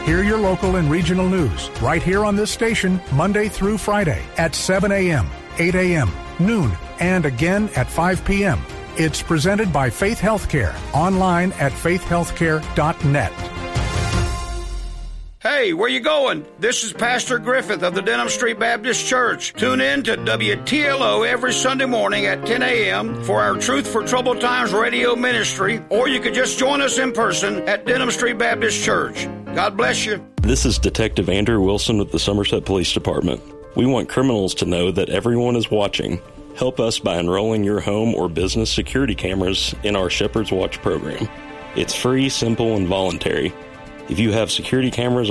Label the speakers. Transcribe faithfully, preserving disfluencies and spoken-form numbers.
Speaker 1: Hear your local and regional news right here on this station Monday through Friday at seven a.m., eight a.m., noon, and again at five p.m. It's presented by Faith Healthcare, online at faith healthcare dot net.
Speaker 2: Hey, where you going? This is Pastor Griffith of the Denham Street Baptist Church. Tune in to W T L O every Sunday morning at ten a.m. for our Truth for Troubled Times radio ministry, or you could just join us in person at Denham Street Baptist Church. God bless you.
Speaker 3: This is Detective Andrew Wilson with the Somerset Police Department. We want criminals to know that everyone is watching. Help us by enrolling your home or business security cameras in our Shepherd's Watch program. It's free, simple, and voluntary. If you have security cameras